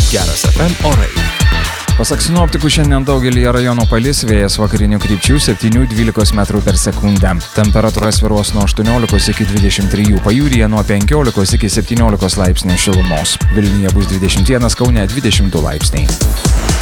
Geras FM orai. Pasak sinoptikų, šiandien daugelį rajonų palis, vėjas vakarinių krypčių 7-12 metrų per sekundę. Temperatūra svyruos nuo 18 iki 23, pajūryje nuo 15 iki 17 laipsnių šilumos. Vilniuje bus 21, Kaune 22 laipsniai.